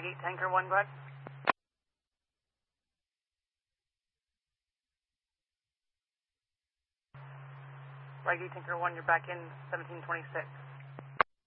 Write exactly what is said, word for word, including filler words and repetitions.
Stargate Tanker one, Greg. Stargate Tanker one, you're back in seventeen twenty-six.